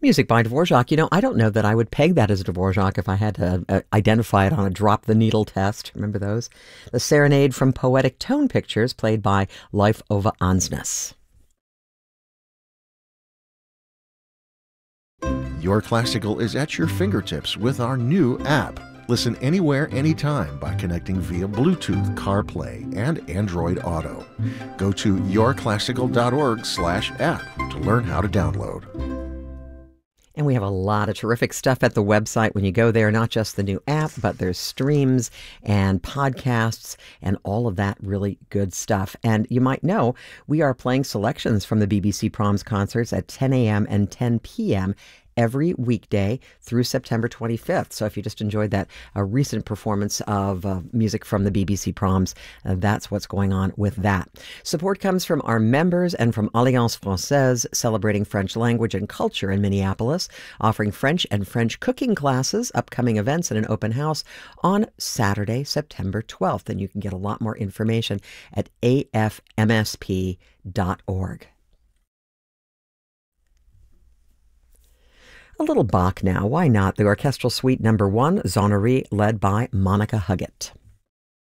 Music by Dvorak. You know, I don't know that I would peg that as a Dvorak if I had to identify it on a drop the needle test. Remember those? The Serenade from Poetic Tone Pictures, played by Leif Ove Ansnes. Your Classical is at your fingertips with our new app. Listen anywhere, anytime by connecting via Bluetooth, CarPlay, and Android Auto. Go to yourclassical.org/app to learn how to download. And we have a lot of terrific stuff at the website when you go there, not just the new app, but there's streams and podcasts and all of that really good stuff. And you might know we are playing selections from the BBC Proms concerts at 10 a.m. and 10 p.m. every weekday through September 25th. So if you just enjoyed that recent performance of music from the BBC Proms, that's what's going on with that. Support comes from our members and from Alliance Française, celebrating French language and culture in Minneapolis, offering French and French cooking classes, upcoming events, and an open house on Saturday, September 12th. And you can get a lot more information at afmsp.org. A little Bach now, why not? The Orchestral Suite No. 1, Zonnerie, led by Monica Huggett.